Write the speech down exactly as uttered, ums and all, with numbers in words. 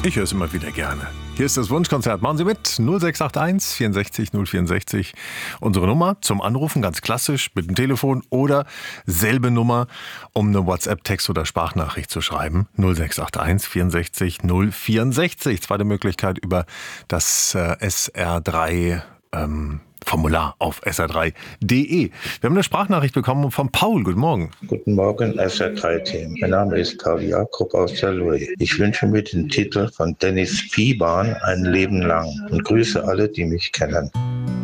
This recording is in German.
Ich höre es immer wieder gerne. Hier ist das Wunschkonzert. Machen Sie mit. null sechs acht eins vierundsechzig null vierundsechzig. Unsere Nummer zum Anrufen, ganz klassisch, mit dem Telefon oder selbe Nummer, um eine WhatsApp-Text- oder Sprachnachricht zu schreiben. null sechs acht eins vierundsechzig null vierundsechzig. Zweite Möglichkeit über das äh, S R drei ähm, Formular auf S R drei punkt de. Wir haben eine Sprachnachricht bekommen von Paul. Guten Morgen. Guten Morgen, S R drei Team. Mein Name ist Paul Jakob aus Delray. Ich wünsche mir den Titel von Dennis Viehbahn ein Leben lang und grüße alle, die mich kennen.